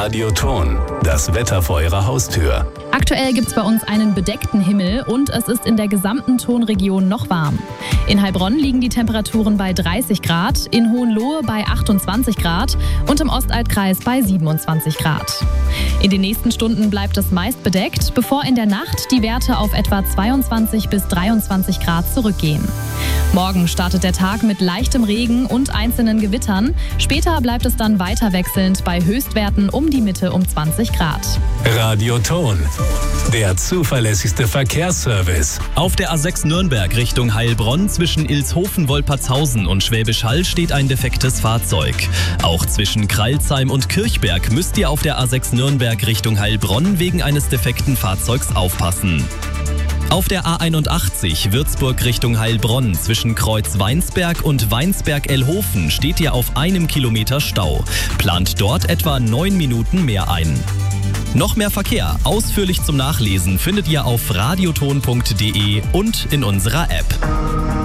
Radioton, das Wetter vor Ihrer Haustür. Aktuell gibt es bei uns einen bedeckten Himmel und es ist in der gesamten Tonregion noch warm. In Heilbronn liegen die Temperaturen bei 30 Grad, in Hohenlohe bei 28 Grad und im Ostaltkreis bei 27 Grad. In den nächsten Stunden bleibt es meist bedeckt, bevor in der Nacht die Werte auf etwa 22 bis 23 Grad zurückgehen. Morgen startet der Tag mit leichtem Regen und einzelnen Gewittern. Später bleibt es dann weiter wechselnd bei Höchstwerten um die Mitte um 20 Grad. Radioton, der zuverlässigste Verkehrsservice. Auf der A6 Nürnberg Richtung Heilbronn zwischen Ilshofen, Wolpertshausen und Schwäbisch Hall steht ein defektes Fahrzeug. Auch zwischen Kreilsheim und Kirchberg müsst ihr auf der A6 Nürnberg Richtung Heilbronn wegen eines defekten Fahrzeugs aufpassen. Auf der A81 Würzburg Richtung Heilbronn zwischen Kreuz Weinsberg und Weinsberg-Elhofen steht ihr auf 1 Kilometer Stau. Plant dort etwa 9 Minuten mehr ein. Noch mehr Verkehr, ausführlich zum Nachlesen, findet ihr auf radioton.de und in unserer App.